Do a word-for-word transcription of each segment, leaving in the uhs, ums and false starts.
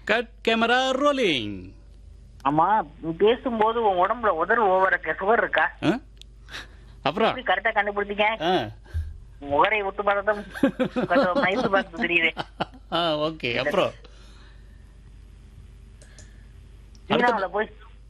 Cut camera rolling. ஆமா, நீ பேசும்போது உன் உடம்புல உதறு ஓவர சுகர் இருக்கா? அப்புறம் கரெக்டா கண்டுபிடிச்சீங்க. ஆ. முகரை விட்டு பார்த்தா மைசூ பார்த்து தெரியுது. ஓகே, அப்புறம் சீனாவுல போய்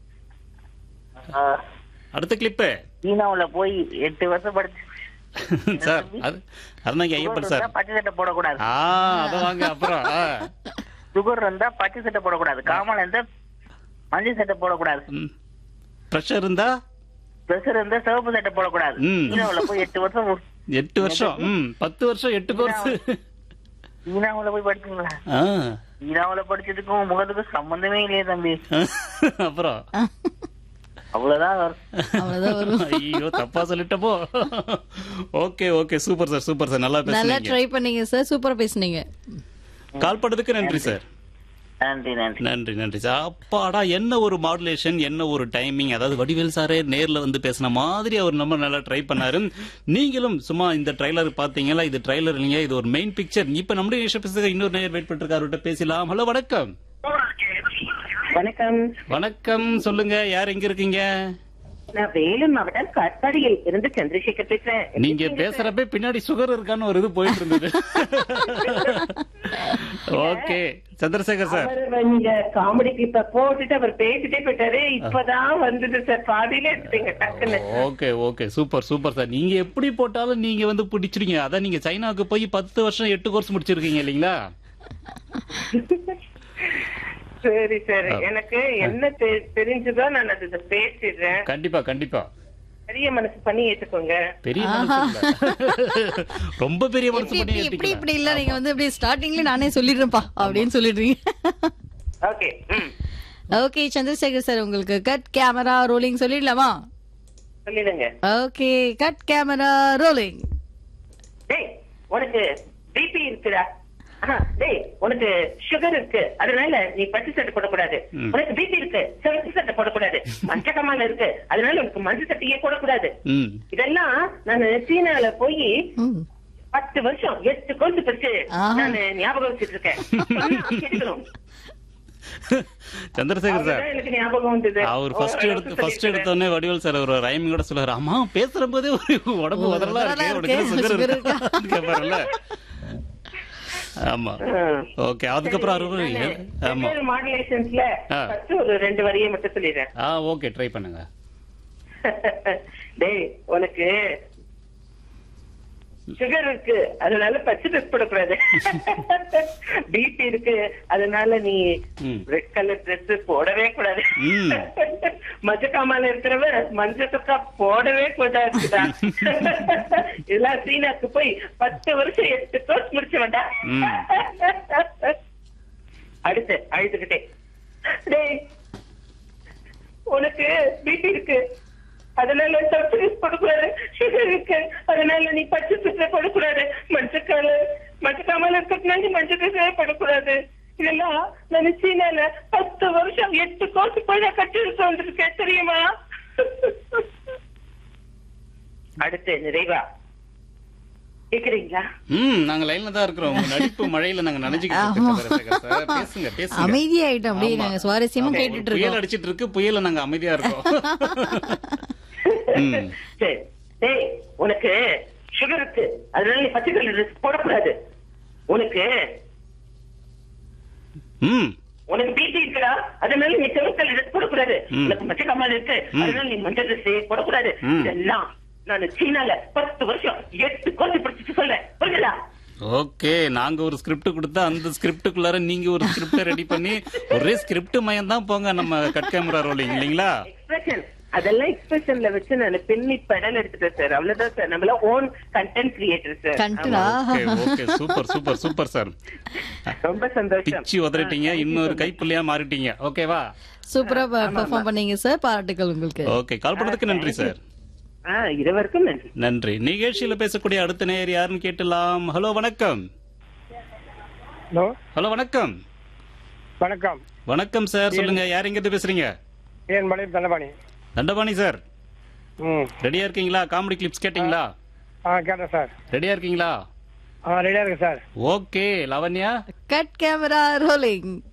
அடுத்த கிளிப்பு. சீனாவுல போய் எட்டு வருஷம் படிச்சு சார் அது அதுதான் ஐயப்பன் சார். பச்சை சட்டை போடக்கூடாது. ஆ அத வாங்க. அப்புறம் சுகர் இருந்தா பச்சை சட்டை போடக்கூடாது. காமல் இருந்தா மஞ்சள் சட்டை போடக்கூடாது. பிரஷர் இருந்தா பிரஷர் இருந்தா சிவப்பு சட்டை போடக்கூடாது. சீனாவுல போய் எட்டு வருஷம் எட்டு வருஷம் ம் பத்து வருஷம் எட்டு கோர்ஸ். சீனாவுல போய் படிச்சீங்களா? சீனாவுல படிச்சதுக்கும் முகத்துக்கும் சம்பந்தமே இல்லையே தம்பி. அப்புறம் அவ்வளவுதான் வரும். ஐயோ தப்பா சொல்லிட்டப்போ. Okay okay super sir super sir நல்லா பேசுனீங்க. நல்லா ட்ரை பண்ணீங்க சார். சூப்பரா பேசுனீங்க. கால் பண்ணதுக்கு நன்றி சார். நன்றி நன்றி நன்றி நன்றி சார். அப்பாடா என்ன ஒரு மாடுலேஷன், என்ன ஒரு டைமிங். அதாவது வடிவேல் சாரே நேர்ல வந்து பேசின மாதிரி அவர் நம்ம நல்லா ட்ரை பண்ணாரு. நீங்களும் சும்மா இந்த ட்ரைலர் பாத்தீங்களா? இது ட்ரைலர் இல்லைங்க, இது ஒரு மெயின் பிக்சர். இப்ப நம்முடைய இன்னொரு நேர் வெயிட் பண்ணிட்டு இருக்காரு, பேசலாம். ஹலோ வணக்கம். வணக்கம். வணக்கம் சொல்லுங்க, யார் எங்க இருக்கீங்க? நான் வேலூர் மாவட்டம் காட்பாடியில் இருந்து சந்திரசேகர் பேசுறேன். நீங்க பேசுறப்ப பின்னாடி சுகர் இருக்கான்னு ஒரு இது போயிட்டு இருந்தது. Okay Chandrasekhar sir. நீங்க காமெடி கிளிப்ப போட்டுட்டு அவர் பேசிட்டே போயிட்டாரு. இப்பதான் வந்தது சார், பாதியில எடுத்துங்க டக்குன்னு. Okay okay super super sir. நீங்க எப்படி போட்டாலும் நீங்க வந்து பிடிச்சிருங்க. அதான் நீங்க சைனாவுக்கு போய் பத்து வருஷம் எட்டு கோர்ஸ் முடிச்சிருக்கீங்க இல்லீங்களா? சரி சரி, எனக்கு என்ன தெரிஞ்சதோ நான் அது பேசிடுறேன். கண்டிப்பா கண்டிப்பா. பெரிய மனசு பண்ணி ஏத்துக்கோங்க. பெரிய மனசு ரொம்ப பெரிய மனசு பண்ணி ஏத்துக்கோங்க. இப்படி இப்படி இல்ல, நீங்க வந்து அப்படியே ஸ்டார்டிங்ல நானே சொல்லிடுறேன்ப்பா அப்படின்னு சொல்லிடுறீங்க. ஓகே ஓகே சந்திரசேகர் சார், உங்களுக்கு கட் கேமரா ரோலிங் சொல்லிடலாமா? சொல்லிடுங்க. Okay cut camera rolling. டேய் உனக்கு பிபி இருக்குடா. டேய் உனக்கு சுகர் இருக்கு, அதனால நீ பச்சை சட்டை போடக்கூடாது. உனக்கு பிபி இருக்கு, சிவப்பு சட்டை போடக்கூடாது. மஞ்சக்கமால இருக்கு, அதனால உனக்கு மஞ்சள் சட்டையே போடக்கூடாது. இதெல்லாம் நான் சீனால போய் பத்து வருஷம் எட்டு கோர்ஸ் படிச்சு நான் ஞாபகம் வச்சுட்டு இருக்கேன். சந்திரசேகர் சார் எனக்கு ஞாபகம் வந்தது. அவர் ஃபர்ஸ்ட் எடுத்து ஃபர்ஸ்ட் எடுத்தோடனே வடிவேல் சார் ஒரு ரைமிங் கூட சொல்றாரு. அம்மா பேசுற போதே உடம்பு உதறலா இருக்கு, உனக்கு சுகர் இருக்கு. ஆமா ஓகே. அதுக்கப்புறம் மாடுலேஷன்ஸ்ல ஃபர்ஸ்ட் ஒரு ரெண்டு வரியை மட்டும் சொல்லிடுறேன். ஆ ஓகே ட்ரை பண்ணுங்க. டேய் உனக்கு சுகர் இருக்கு, அதனால பச்சை ட்ரெஸ் போடக்கூடாது. பிபி இருக்கு, அதனால நீ ரெட் கலர் ட்ரெஸ் போடவே கூடாது. மஞ்சக்காமால இருக்கிறவ மஞ்சள் சொக்கா போடவே கூடாதுடா. இதெல்லாம் சீனாக்கு போய் பத்து வருஷம் எட்டு கோர்ஸ் முடிச்சு வேண்டா. அடுத்து அழுதுகிட்டே, டேய் உனக்கு பிபி இருக்கு, அதனால சப்சிடிஸ் போடக்கூடாது. சுகர் இருக்கு, அதனால நீ பச்சை சுற்ற போடக்கூடாது. மஞ்சக்கால மஞ்சக்காமல இருக்கிறதுனால நீ மஞ்சள் ட்ரெஸ்ஸே போடக்கூடாது. இதெல்லாம் நான் சீனால பத்து வருஷம் எட்டு கோர்ஸ் போய் நான் கட்டிட்டு வந்திருக்கேன் தெரியுமா? அடுத்து நிறைவா கேக்குறீங்களா? ம் நாங்க லைன்ல தான் இருக்கிறோம். உங்க நடிப்பு மழையில நாங்க நினைச்சுக்கிட்டு பேசுங்க பேசுங்க. அமைதியாயிட்டோம், அப்படியே நாங்க சுவாரஸ்யமா கேட்டுட்டு இருக்கோம். புயல் அடிச்சிட்டு இருக்கு, புயல நாங்க அமைதியா இருக்கோம். சரி டேய் உனக்கு சுகர் இருக்கு, அதனால நீ பச்சை கலர் ட்ரெஸ் போடக்கூடாது. உனக்கு உனக்கு பிபி இருக்குடா, அதனால நீ சிவப்பு கலர் ட்ரெஸ் போடக்கூடாது. உனக்கு மச்ச கமால் இருக்கு, அதனால நீ மஞ்சள் ட்ரெஸ் போடக்கூடாது. இதெல்லாம் நான் சீனால பத்து வருஷம் எட்டு கோர்ஸ் படிச்சுட்டு சொல்றேன், புரியுதா? ஓகே நாங்க ஒரு ஸ்கிரிப்ட் கொடுத்தா அந்த ஸ்கிரிப்டுக்குள்ளார நீங்க ஒரு ஸ்கிரிப்ட ரெடி பண்ணி ஒரே ஸ்கிரிப்ட் மயம் தான் போங்க நம்ம கட் கேமரா ரோலிங் இல்லீங்களா? எக்ஸ்பிரஷன் அதெல்லாம் எக்ஸ்பிரஷன்ல வச்சு நான் பின்னி பெடல் எடுத்துட்டேன் சார். அவ்வளவுதான் சார், நம்மள own content creator sir. Okay okay super super super sir. ரொம்ப சந்தோஷம். பிச்சி உதறிட்டீங்க, இன்னொரு கைப்புள்ளியா மாறிட்டீங்க. ஓகேவா? சூப்பரா பெர்ஃபார்ம் பண்ணீங்க சார், பாராட்டுகள் உங்களுக்கு. ஓகே கால் பண்ணதுக்கு நன்றி சார். இருவருக்கும் நன்றி. நன்றி. நிகழ்ச்சியில பேசக்கூடிய அடுத்த நேயர் யாருன்னு கேட்டலாம். ஹலோ வணக்கம். ஹலோ ஹலோ வணக்கம். வணக்கம் வணக்கம் சார், சொல்லுங்க யார் எங்க இருந்து பேசுறீங்க? ஏன் மலை தண்டபாணி. தண்டபாணி சார் ரெடியா இருக்கீங்களா? காமெடி கிளிப்ஸ் கேட்டீங்களா? கேட்டேன் சார். ரெடியா இருக்கீங்களா? ரெடியா இருக்கு sir. Okay Lavanya cut camera rolling.